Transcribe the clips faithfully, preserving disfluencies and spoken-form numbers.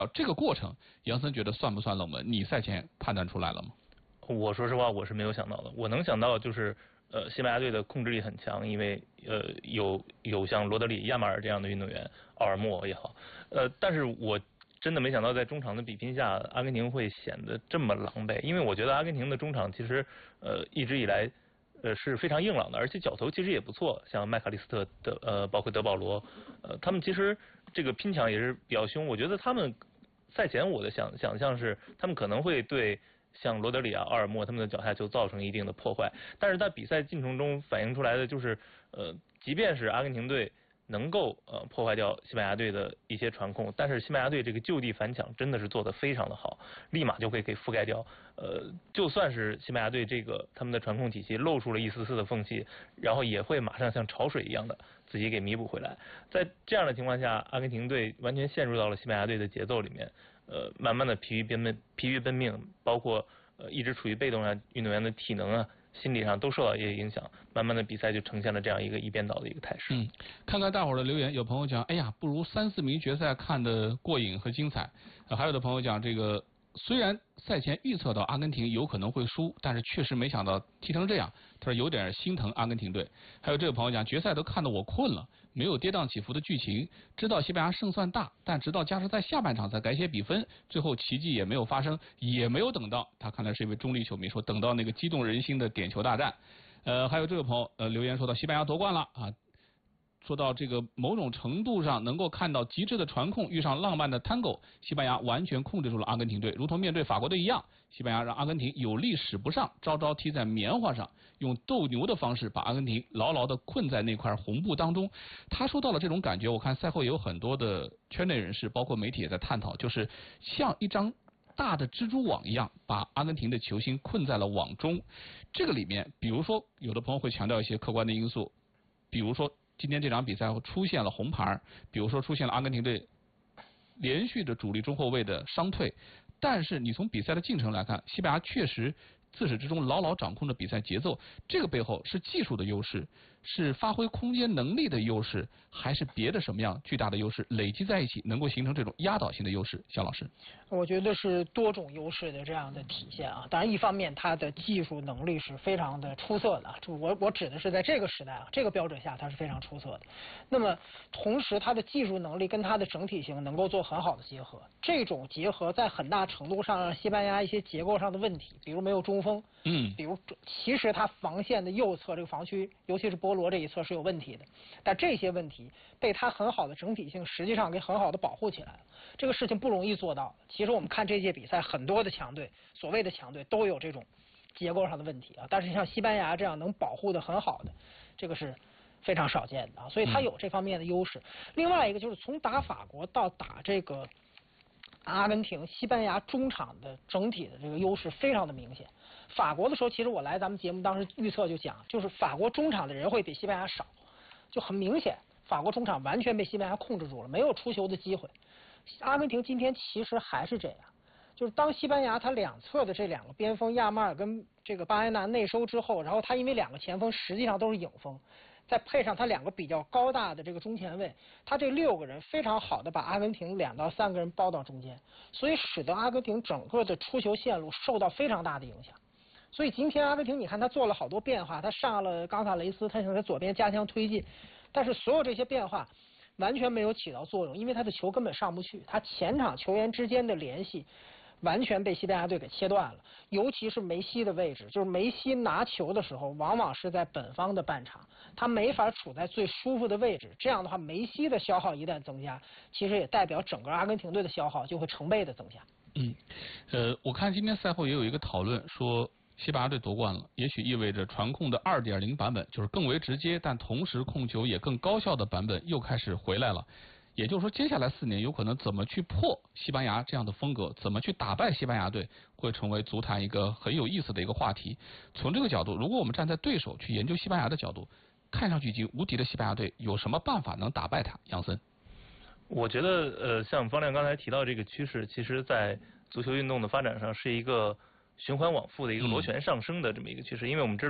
呃，这个过程，杨森觉得算不算冷门？你赛前判断出来了吗？ 我说实话，我是没有想到的。我能想到就是呃，西班牙队的控制力很强，因为呃有有像罗德里、亚马尔这样的运动员，奥尔莫也好，呃，但是我真的没想到在中场的比拼下，阿根廷会显得这么狼狈。因为我觉得阿根廷的中场其实呃一直以来呃是非常硬朗的，而且脚头其实也不错，像麦卡利斯特的呃包括德保罗，呃他们其实这个拼抢也是比较凶。我觉得他们赛前我的想想象是他们可能会对像罗德里啊、奥尔莫他们的脚下球造成一定的破坏，但是在比赛进程中反映出来的就是，呃，即便是阿根廷队能够呃破坏掉西班牙队的一些传控，但是西班牙队这个就地反抢真的是做得非常的好，立马就会给覆盖掉。呃，就算是西班牙队这个他们的传控体系露出了一丝丝的缝隙，然后也会马上像潮水一样的自己给弥补回来。在这样的情况下，阿根廷队完全陷入到了西班牙队的节奏里面，呃，慢慢的疲于奔命，疲于奔命，包括呃一直处于被动上，运动员的体能啊、心理上都受到一些影响，慢慢的比赛就呈现了这样一个一边倒的一个态势。 嗯，看看大伙儿的留言，有朋友讲，哎呀，不如三四名决赛看得过瘾和精彩。呃、还有的朋友讲，这个虽然赛前预测到阿根廷有可能会输，但是确实没想到踢成这样，他说有点心疼阿根廷队。还有这个朋友讲，决赛都看得我困了，没有跌宕起伏的剧情，知道西班牙胜算大，但直到加时赛下半场才改写比分，最后奇迹也没有发生，也没有等到，他看来是一位中立球迷，说等到那个激动人心的点球大战。呃，还有这个朋友呃留言说到西班牙夺冠了啊。说到这个某种程度上能够看到极致的传控遇上浪漫的 tango， 西班牙完全控制住了阿根廷队，如同面对法国队一样，西班牙让阿根廷有力使不上，招招踢在棉花上，用斗牛的方式把阿根廷牢牢地困在那块红布当中。他说到了这种感觉，我看赛后也有很多的圈内人士包括媒体也在探讨，就是像一张大的蜘蛛网一样把阿根廷的球星困在了网中。这个里面比如说有的朋友会强调一些客观的因素，比如说今天这场比赛出现了红牌，比如说出现了阿根廷队连续的主力中后卫的伤退，但是你从比赛的进程来看，西班牙确实自始至终牢牢掌控着比赛节奏，这个背后是技术的优势，是发挥空间能力的优势，还是别的什么样巨大的优势累积在一起能够形成这种压倒性的优势？肖老师， 我觉得是多种优势的这样的体现啊。当然一方面他的技术能力是非常的出色的，我我指的是在这个时代啊，这个标准下他是非常出色的。那么同时他的技术能力跟他的整体性能够做很好的结合，这种结合在很大程度上让西班牙一些结构上的问题，比如没有中锋， 嗯， 比如其实他防线的右侧这个防区，尤其是波罗这一侧是有问题的，但这些问题被他很好的整体性实际上给很好的保护起来了。这个事情不容易做到。其实我们看这届比赛，很多的强队，所谓的强队都有这种结构上的问题啊，但是像西班牙这样能保护的很好的，这个是非常少见的啊，所以他有这方面的优势。嗯、另外一个就是从打法国到打这个阿根廷，西班牙中场的整体的这个优势非常的明显。法国的时候，其实我来咱们节目当时预测就讲，就是法国中场的人会比西班牙少，就很明显，法国中场完全被西班牙控制住了，没有出球的机会。阿根廷今天其实还是这样，就是当西班牙他两侧的这两个边锋亚马尔跟这个巴埃纳内收之后，然后他因为两个前锋实际上都是影锋，再配上他两个比较高大的这个中前卫，他这六个人非常好的把阿根廷两到三个人包到中间，所以使得阿根廷整个的出球线路受到非常大的影响。所以今天阿根廷你看他做了好多变化，他上了冈萨雷斯，他想在左边加强推进，但是所有这些变化完全没有起到作用，因为他的球根本上不去，他前场球员之间的联系完全被西班牙队给切断了，尤其是梅西的位置，就是梅西拿球的时候往往是在本方的半场，他没法处在最舒服的位置，这样的话梅西的消耗一旦增加，其实也代表整个阿根廷队的消耗就会成倍的增加。 嗯，呃，我看今天赛后也有一个讨论说西班牙队夺冠了，也许意味着传控的 二点零 版本，就是更为直接但同时控球也更高效的版本又开始回来了。也就是说接下来四年有可能怎么去破西班牙这样的风格，怎么去打败西班牙队，会成为足坛一个很有意思的一个话题。从这个角度，如果我们站在对手去研究西班牙的角度，看上去已经无敌的西班牙队有什么办法能打败他？杨森， 我觉得呃，像方亮刚才提到这个趋势，其实在足球运动的发展上是一个循环往复的一个螺旋上升的这么一个趋势，因为我们知道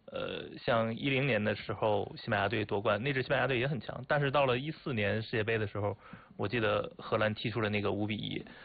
呃，像一零年的时候，西班牙队夺冠，那支西班牙队也很强。但是到了一四年世界杯的时候，我记得荷兰踢出了那个五比一，